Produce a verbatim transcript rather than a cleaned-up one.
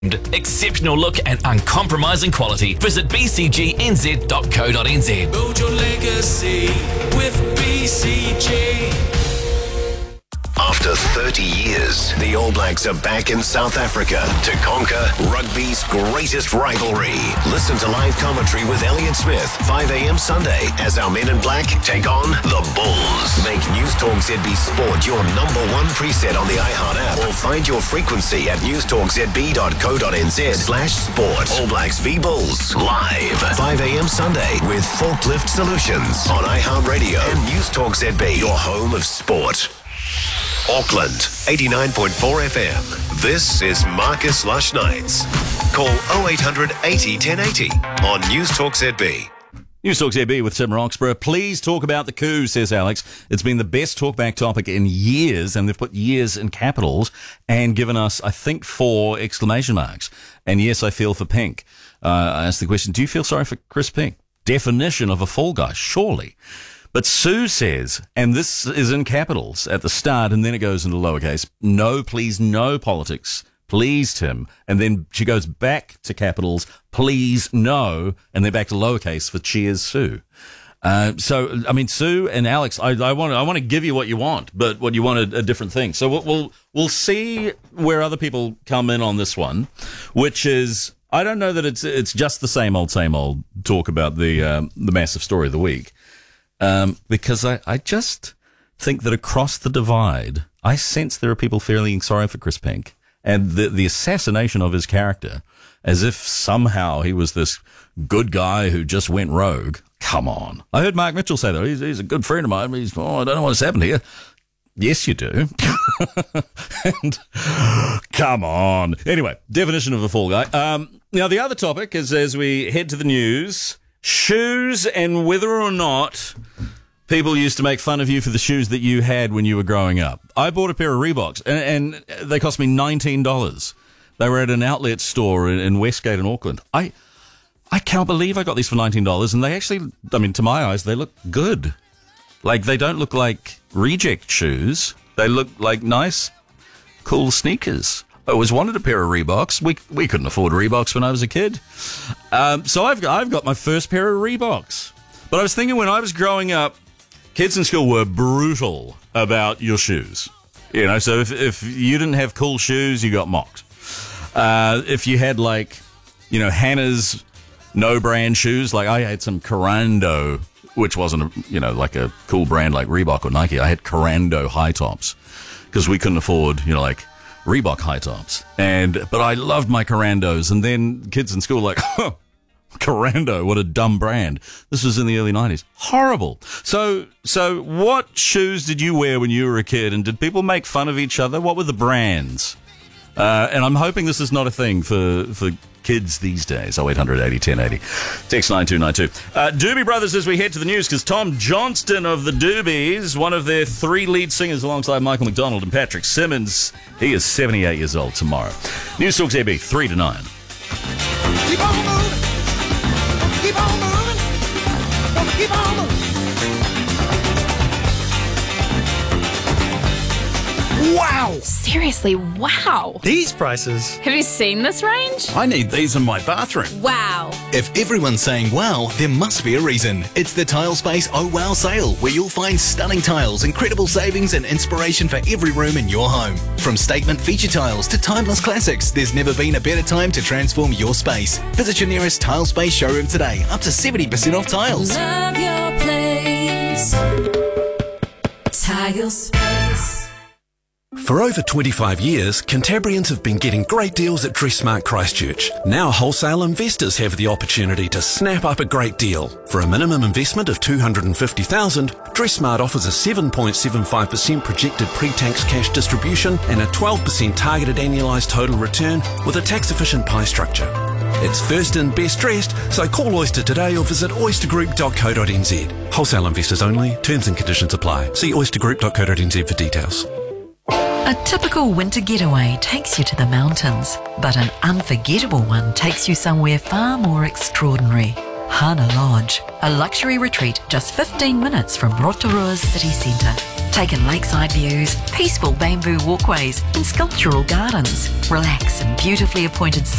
Exceptional look and uncompromising quality. Visit b c g n z dot co dot n z. Build your legacy with B C G. After thirty years, the All Blacks are back in South Africa to conquer rugby's greatest rivalry. Listen to live commentary with Elliott Smith, five a.m. Sunday, as our men in black take on the Bulls. Make News Talk Z B Sport your number one preset on the iHeart app, or find your frequency at newstalkzb.co.nz slash sport. All Blacks v Bulls, live, five a.m. Sunday, with Forklift Solutions on iHeart Radio and News Talk Z B, your home of sport. Auckland, eighty-nine point four F M. This is Marcus Lush Nights. Call oh eight hundred eighty ten eighty on News Talk Z B. News Talk Z B with Tim Roxburgh. Please talk about the coup, says Alex. It's been the best talkback topic in years, and they've put years in capitals and given us, I think, four exclamation marks. And yes, I feel for Pink. Uh, I asked the question, do you feel sorry for Chris Pink? Definition of a fall guy, surely. But Sue says, and this is in capitals at the start, and then it goes into lowercase, no, please, no politics, please, Tim. And then she goes back to capitals, please, no, and then back to lowercase for cheers, Sue. Uh, so, I mean, Sue and Alex, I, I want to, I want to give you what you want, but what you want a, a different thing. So we'll, we'll, we'll see where other people come in on this one, which is, I don't know that it's, it's just the same old, same old talk about the, um, the massive story of the week. Um, because I, I just think that across the divide, I sense there are people feeling sorry for Chris Pink and the, the assassination of his character as if somehow he was this good guy who just went rogue. Come on. I heard Mark Mitchell say that. He's, he's a good friend of mine. He's, oh, I don't know what's happened here. Yes, you do. And come on. Anyway, definition of a fall guy. Um, now, the other topic is as we head to the news, shoes and whether or not people used to make fun of you for the shoes that you had when you were growing up. I bought a pair of Reeboks, and, and they cost me nineteen dollars. They were at an outlet store in, in Westgate in Auckland. I I can't believe I got these for nineteen dollars, and they actually, I mean, to my eyes, they look good. Like, they don't look like reject shoes. They look like nice, cool sneakers. I always wanted a pair of Reeboks. We we couldn't afford Reeboks when I was a kid. Um, so I've got, I've got my first pair of Reeboks. But I was thinking when I was growing up, kids in school were brutal about your shoes. You know, so if, if you didn't have cool shoes, you got mocked. Uh, if you had, like, you know, Hannah's no-brand shoes, like I had some Corando, which wasn't, a, you know, like a cool brand like Reebok or Nike. I had Corando high tops because we couldn't afford, you know, like, Reebok high tops. And, but I loved my Corandos. And then kids in school were like, huh, Corando, what a dumb brand. This was in the early nineties. Horrible. So, so what shoes did you wear when you were a kid? And did people make fun of each other? What were the brands? Uh, and I'm hoping this is not a thing for, for kids these days. oh eight hundred eighty ten eighty. Text nine two nine two. Uh, Doobie Brothers as we head to the news, because Tom Johnston of the Doobies, one of their three lead singers alongside Michael McDonald and Patrick Simmons, he is seventy-eight years old tomorrow. News Talk Z B, three to nine. Keep on moving. Keep on moving. Gonna keep on moving. Wow! Seriously, wow. These prices. Have you seen this range? I need these in my bathroom. Wow. If everyone's saying wow, there must be a reason. It's the Tilespace Oh Wow sale, where you'll find stunning tiles, incredible savings and inspiration for every room in your home. From statement feature tiles to timeless classics, there's never been a better time to transform your space. Visit your nearest Tilespace showroom today, up to seventy percent off tiles. Love your place. Tilespace. For over twenty-five years, Cantabrians have been getting great deals at Dressmart Christchurch. Now wholesale investors have the opportunity to snap up a great deal. For a minimum investment of two hundred fifty thousand dollars, Dressmart offers a seven point seven five percent projected pre-tax cash distribution and a twelve percent targeted annualised total return with a tax-efficient pie structure. It's first and best dressed, so call Oyster today or visit oyster group dot co dot n z. Wholesale investors only. Terms and conditions apply. See oyster group dot co dot n z for details. A typical winter getaway takes you to the mountains, but an unforgettable one takes you somewhere far more extraordinary. Hana Lodge, a luxury retreat just fifteen minutes from Rotorua's city centre. Take in lakeside views, peaceful bamboo walkways and sculptural gardens. Relax in beautifully appointed